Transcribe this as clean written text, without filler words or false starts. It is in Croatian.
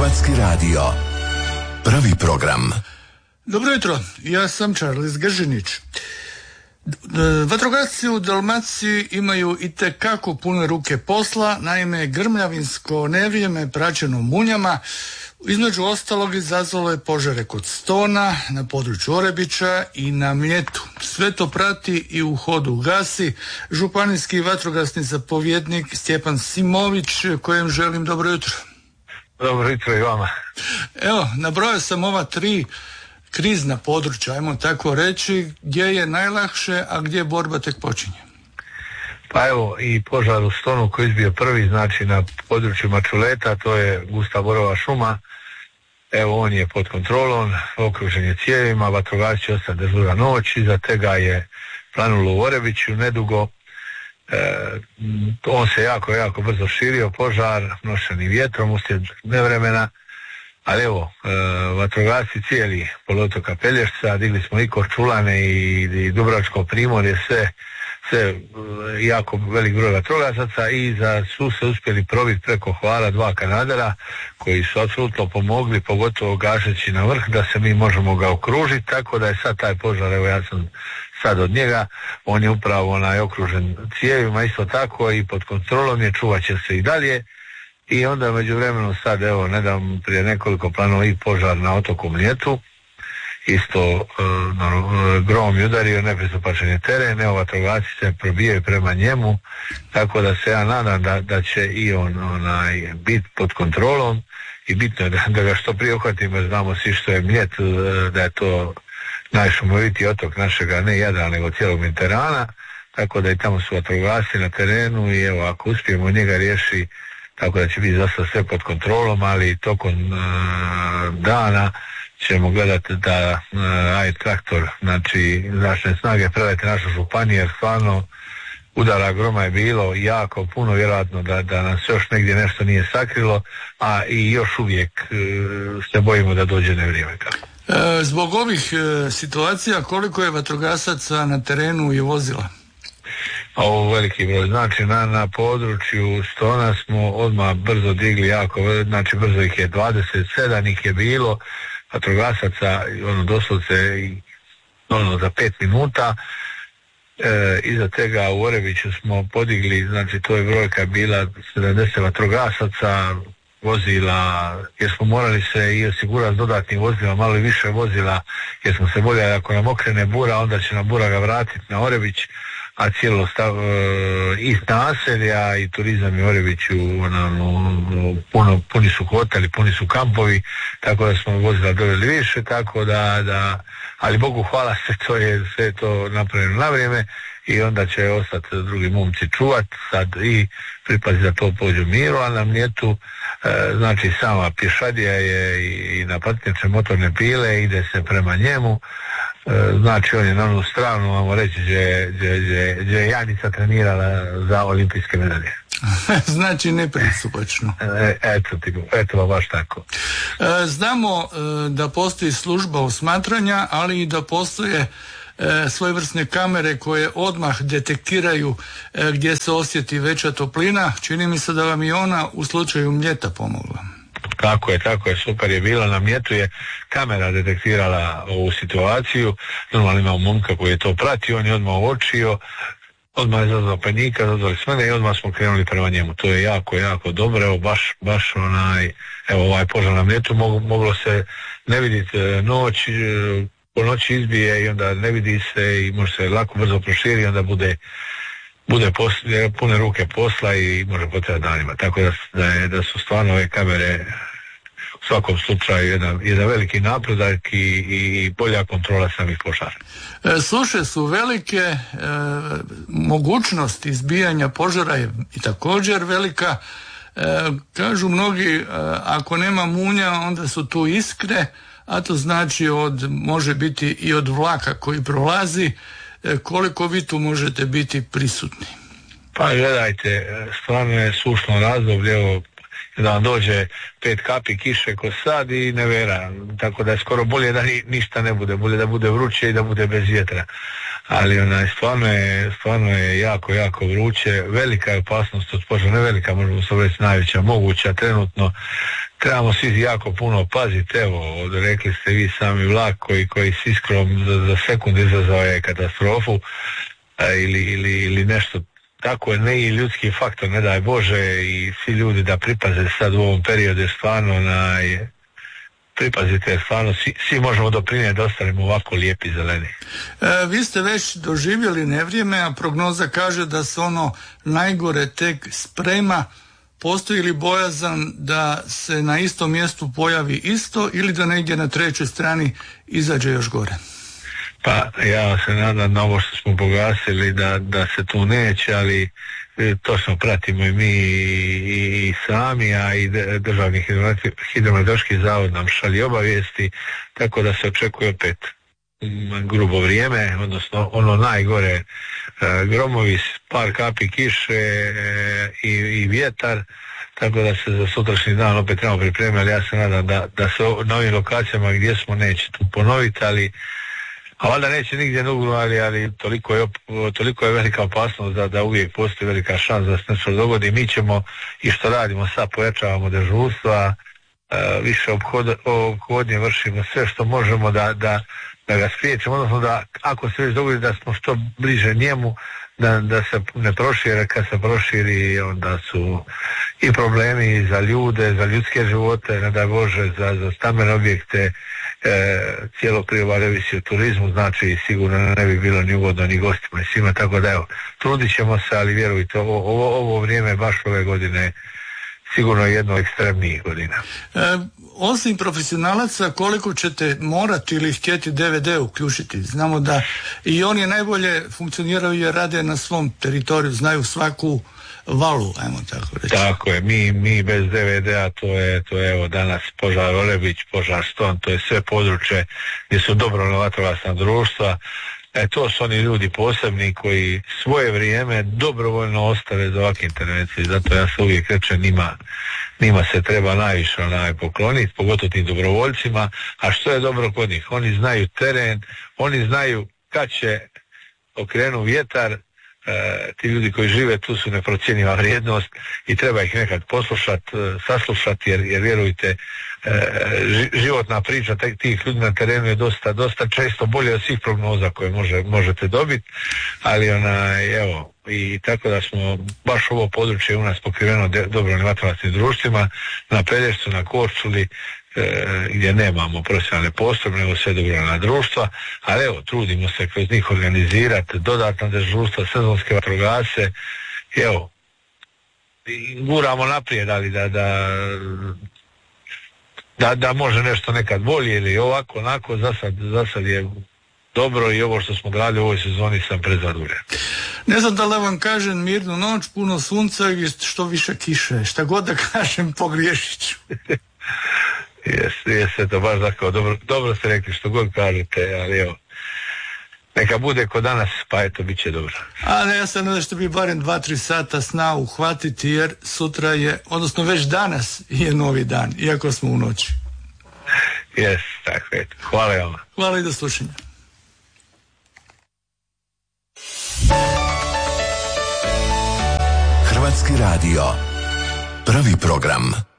Hrvatski radio. Prvi program. Dobro jutro, ja sam Charles Gržinić. Vatrogasci u Dalmaciji imaju itekako pune ruke posla, naime grmljavinsko nevrijeme praćeno munjama između ostalog izazvalo je požare kod Stona, na području Orebića i na Mljetu. Sve to prati i u hodu gasi županijski vatrogasni zapovjednik Stjepan Simović, kojem želim dobro jutro. Dobro jutro i vama. Evo, nabrojao sam ova 3 krizna područja, ajmo tako reći, gdje je najlakše, a gdje borba tek počinje. Pa evo, i požar u Stonu koji izbio prvi, znači na području Mačuleta, to je gusta borova šuma. Evo, on je pod kontrolom, okružen je cijevima, vatrogasci ostali dežura noć, iza tega je planulo u Orebiću nedugo. On se jako brzo širio, požar, nošeni vjetrom uslijed nevremena. Ali evo, vatrogasci cijeli poluotoka Pelješca, digli smo i Korčulane i Dubrovačko primorje, sve jako velik broj vatrogasaca i su se uspjeli probiti preko Hvara 2 kanadera koji su apsolutno pomogli, pogotovo gašeći na vrh, da se mi možemo ga okružiti, tako da je sad taj požar, evo ja sam sad od njega, on je upravo okružen cijevima, isto tako i pod kontrolom je, čuvat će se i dalje. I onda međuvremeno sad, evo, nedam prije nekoliko planova i požar na otoku Mljetu, isto grom je udario, nepristupačan je teren, evo, vatrogasci se probijaju prema njemu, tako da se ja nadam da će i on biti pod kontrolom i bitno je da ga što prije uhvatimo, jer znamo svi što je Mljet, da je to najšumovitiji otok našega, ne Jadrana, nego cijelog Mediterana, tako da i tamo su vatrogasci na terenu i evo, ako uspijemo njega riješiti, tako da će biti zaista sve pod kontrolom, ali tokom dana ćemo gledati da traktor, znači zračne snage prelete našu županiju, jer stvarno udara groma je bilo jako puno, vjerojatno da nas još negdje nešto nije sakrilo, a i još uvijek se bojimo da dođe nevrijeme. Zbog ovih situacija koliko je vatrogasaca na terenu i vozila? Ovo veliki broj, znači na području Stona smo odmah brzo digli znači brzo ih je 27 ih je bilo, vatrogasaca doslovce za 5 minuta. Iza tega u Orebiću smo podigli, znači to je brojka bila 70 vatrogasaca, vozila, jer smo morali se i osigurati s dodatnim vozilima, malo više vozila, jer smo se boljeli ako nam okrene bura, onda će nam bura ga vratiti na Orebić, a cijelo i naselja i turizam u Orebiću puni su hoteli, puni su kampovi, tako da smo vozila doveli više, tako da ali Bogu hvala, sve to napravljeno na vrijeme i onda će ostati drugi momci čuvat sad i pripazi da to pođu miru, a na Mljetu znači sama pješadija je i na patnjače motorne pile, ide se prema njemu. Znači on je na onu stranu, vamo reći, gdje je Janica trenirala za olimpijske medalje. Znači nepristupačno. Eto baš tako. Znamo da postoji služba osmatranja, ali i da postoje svojevrsne kamere koje odmah detektiraju gdje se osjeti veća toplina. Čini mi se da vam i ona u slučaju Mljeta pomogla. Tako je, super je bila. Na Mljetu je kamera detektirala ovu situaciju, normalno imamo momka koji je to pratio, on je odmah uočio, odmah je zazvao panika, zazvali smo i odmah smo krenuli prema njemu. To je jako dobro, evo baš ovaj požar na Mljetu moglo se ne vidjeti noć, po noći izbije i onda ne vidi se i može se lako brzo proširi, onda bude pune ruke posla i može potrebati danima. Tako da su stvarno ove kamere u svakom slučaju jedan veliki napredak i bolja kontrola samih požara. Suše su velike, mogućnost izbijanja požara je i također velika. Kažu mnogi, ako nema munja onda su tu iskre, a to znači može biti i od vlaka koji prolazi. Koliko vi tu možete biti prisutni? Pa gledajte, stvarno je sušno razdoblje, evo, da vam dođe 5 kapi kiše ko sad i nevera, tako da je skoro bolje da ništa ne bude, bolje da bude vruće i da bude bez vjetra. Ali stvarno je jako vruće, velika je opasnost od požara, ne velika, možemo se reći najveća moguća trenutno, trebamo svi jako puno paziti. Evo, rekli ste vi sami vlak koji s iskrom za sekund izazvao je katastrofu ili nešto tako je, ne i ljudski faktor, ne daj Bože, i svi ljudi da pripaze sad u ovom periodu, jer stvarno pripazite, jer stvarno svi možemo doprinijeti da ostanemo ovako lijepi zeleni. Vi ste već doživjeli nevrijeme, a prognoza kaže da se ono najgore tek sprema. Postoji li bojazan da se na istom mjestu pojavi isto ili da negdje na trećoj strani izađe još gore? Pa ja se nadam na ovo što smo pogasili da se tu neće, ali točno pratimo i mi i sami, a i Državni hidrometeorološki zavod nam šalje obavijesti, tako da se očekuje opet grubo vrijeme, odnosno ono najgore, gromovi, par kapi kiše i vjetar, tako da se za sutrašnji dan opet trebamo pripremiti, ali ja se nadam da se na ovim lokacijama gdje smo neće tu ponoviti, a valjda neće nigdje nuglu, ali toliko je velika opasnost da uvijek postoji velika šansa da se nešto dogodi. Mi ćemo, i što radimo sad, pojačavamo dežurstva, više ophodnje vršimo sve što možemo da ga spriječimo, odnosno da ako se već dogodi da smo što bliže njemu, da se ne proširi, kad se proširi onda su i problemi za ljude, za ljudske živote, ne daj Bože, za stambene objekte, cijelo priobalje ovisi o turizmu, znači sigurno ne bi bilo ni ugodno ni gostima i svima, tako da evo, trudit ćemo se, ali vjerujte, ovo vrijeme baš ove godine sigurno jedno od ekstremnijih godina. Osim profesionalaca, koliko ćete morati ili htjeti DVD uključiti? Znamo da i oni najbolje funkcioniraju jer rade na svom teritoriju, znaju svaku valu, ajmo tako reći. Tako je, mi bez DVD-a, to je evo danas požar Orebić, požar Ston, to je sve područje gdje su dobrovoljna vatrogasna društva. To su oni ljudi posebni koji svoje vrijeme dobrovoljno ostave za ovakve intervencije, zato ja se uvijek rečem njima se treba najviše pokloniti, pogotovo tim dobrovoljcima, a što je dobro kod njih? Oni znaju teren, oni znaju kad će okrenu vjetar, ti ljudi koji žive tu su neprocjenjiva vrijednost i treba ih nekad saslušati jer vjerujte, životna priča tih ljudi na terenu je dosta često bolje od svih prognoza koje možete dobiti, ali evo, i tako da smo baš ovo područje u nas pokriveno dobrovoljnim vatrogasnim društvima, na Pelješcu, na Korčuli, gdje nemamo profesionalne postrojbe nego sve dobrovoljna društva, ali evo, trudimo se kroz njih organizirati dodatna dežurstva, sezonske vatrogasce, evo, guramo naprijed, ali da može nešto nekad bolje ili ovako, onako, za sad je dobro i ovo što smo gradili u ovoj sezoni sam prezadovoljan. Ne znam da li vam kažem mirnu noć, puno sunca i što više kiše, šta god da kažem pogriješit ću. Jeste to baš tako, dobro ste rekli što god kažete, ali evo, neka bude ko danas, pa eto, bit će dobro. A ne, ja sam nadam što bi barem 2-3 sata sna uhvatiti, jer sutra je, odnosno već danas je novi dan, iako smo u noći. Tako je. Hvala vam. Hvala i do slušanja. Hrvatski radio. Prvi program.